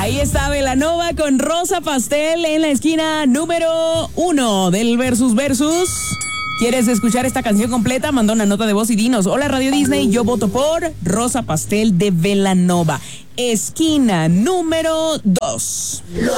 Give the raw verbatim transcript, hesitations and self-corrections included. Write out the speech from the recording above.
Ahí está Belanova con Rosa Pastel en la esquina número uno del Versus Versus. ¿Quieres escuchar esta canción completa? Manda una nota de voz y dinos: hola Radio Disney, yo voto por Rosa Pastel de Belanova. Esquina número dos.